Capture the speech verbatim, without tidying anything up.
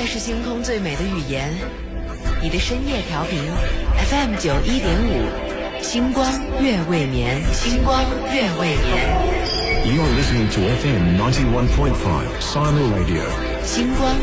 是星空最美的语言，你的深夜调频 F M 九一点五，星光月未眠，星光月未眠。 You're listening to F M ninety-one point five Simon Radio. 星光